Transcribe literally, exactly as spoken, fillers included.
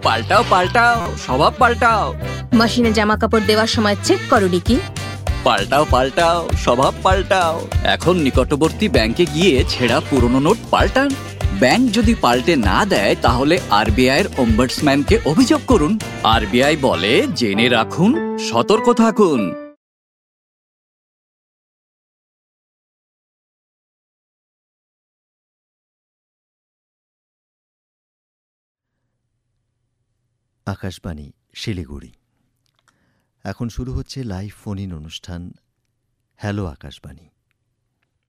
পাল্টাও পাল্টাও, স্বভাব পাল্টাও। মেশিনে জামা কাপড় দেওয়ার সময় চেক করো কি? পাল্টাও পাল্টাও, স্বভাব পাল্টাও। এখন নিকটবর্তী ব্যাংকে গিয়ে ছেঁড়া পুরনো নোট পাল্টান। ব্যাংক যদি পাল্টে না দেয় তাহলে আরবিআই এর ওম্বাডসম্যানকে অভিযোগ করুন। আরবিআই বলে, জেনে রাখুন, সতর্ক থাকুন। আকাশবাণী শিলিগুড়ি। এখন শুরু হচ্ছে লাইভ ফোন ইন অনুষ্ঠান হ্যালো আকাশবাণী।